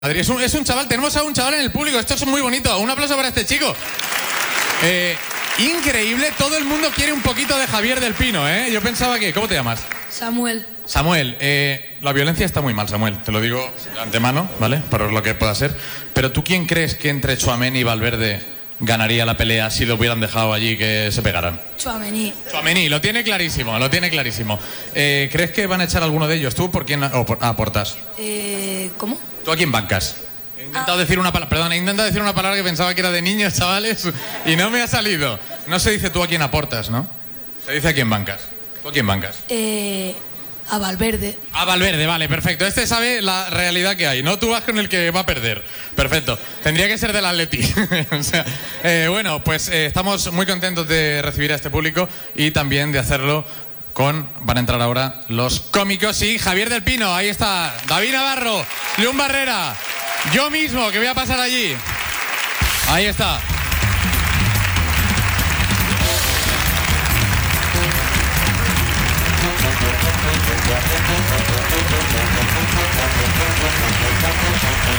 Es un chaval, tenemos a un chaval en el público, esto es muy bonito, un aplauso para este chico. Increíble, todo el mundo quiere un poquito de Javier del Pino, ¿eh? Yo pensaba que... ¿Cómo te llamas? Samuel. Samuel, la violencia está muy mal, Samuel, te lo digo de antemano, ¿vale? Por lo que pueda ser. Pero ¿tú quién crees que entre Tchouaméni y Valverde ganaría la pelea si lo hubieran dejado allí que se pegaran? Tchouaméni. Tchouaméni, lo tiene clarísimo, lo tiene clarísimo. ¿Crees que van a echar alguno de ellos? ¿Tú por quién aportas? ¿Cómo? ¿Tú a quién bancas? He intentado decir una palabra, perdón, he intentado decir una palabra que pensaba que era de niños, chavales, y no me ha salido. No se dice tú a quién aportas, ¿no? Se dice a quién bancas. ¿Tú a quién bancas? A Valverde. A Valverde, vale, perfecto. Este sabe la realidad que hay, ¿no? Tú vas con el que va a perder. Perfecto. Tendría que ser del Atleti. O sea, bueno, pues estamos muy contentos de recibir a este público y también de hacerlo van a entrar ahora los cómicos y Javier del Pino, ahí está, David Navarro, León Barrera, yo mismo que voy a pasar allí. Ahí está.